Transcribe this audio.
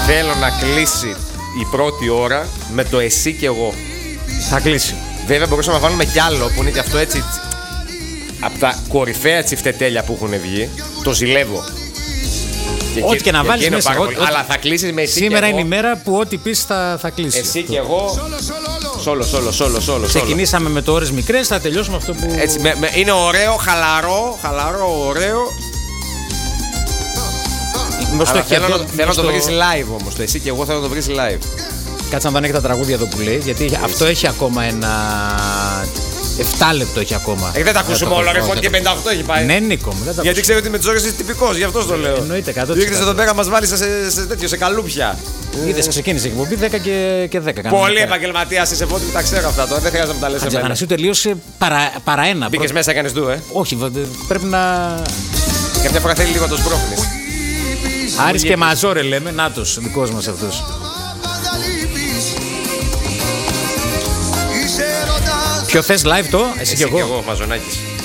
Θέλω να κλείσει η πρώτη ώρα με το εσύ και εγώ. Θα κλείσει. Βέβαια μπορούσαμε να βάλουμε κι άλλο που είναι και αυτό έτσι. Από τα κορυφαία τσιφτετέλια που έχουν βγει. Το ζηλεύω. Ό,τι και να βάλεις μέσα. Αλλά θα κλείσεις με εσύ. Σήμερα είναι η μέρα που ό,τι πεις θα κλείσει. Εσύ και εγώ. Σόλο. Ξεκινήσαμε με το ώρες μικρές, θα τελειώσουμε αυτό που. Έτσι, είναι ωραίο, χαλαρό, ωραίο. Θέλω να το βρεις live όμως. Το εσύ και εγώ θέλω να το βρεις live. Κάτσε να δω αν έχει τα τραγούδια εδώ που λέει. Γιατί αυτό έχει ακόμα ένα. 7 λεπτό έχει ακόμα. Δεν τα ακούσουμε όλα, ρε Φώτη, και 58 έχει πάει. Ναι, Νίκο μου. Γιατί ξέρω ότι με τις ώρες είσαι τυπικός, γι' αυτό το λέω. Εννοείται 100%. Ήρθες εδώ πέρα, μας βάλεις σε καλούπια. Είδες, ξεκίνησε η εκπομπή 10 και 10. Πολύ επαγγελματίας είσαι, Φώτη, τα ξέρω αυτά τώρα. Δεν χρειάζεται να μου τα λες εμένα. Χατζηδανασίου τελείωσε παρά ένα. Μπήκες μέσα, έκανες ντου, Όχι, πρέπει να. Κάποια φορά θέλει λίγο το σμπρώχνεις. Άρης και Μαζόρε λέμε, νάτος, δικός μας αυτός. Ποιο θες live το, εσύ και εγώ. Εγώ, Μαζονάκης.